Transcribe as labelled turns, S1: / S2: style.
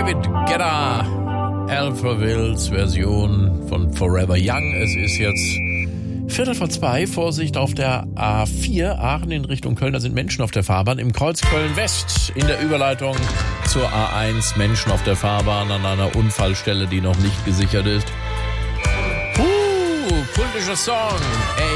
S1: David Guetta, Alphavilles Version von Forever Young. Es ist jetzt 1:15. Vorsicht auf der A4 Aachen in Richtung Köln. Da sind Menschen auf der Fahrbahn. Im Kreuz Köln-West in der Überleitung zur A1 Menschen auf der Fahrbahn an einer Unfallstelle, die noch nicht gesichert ist. Kultischer Song.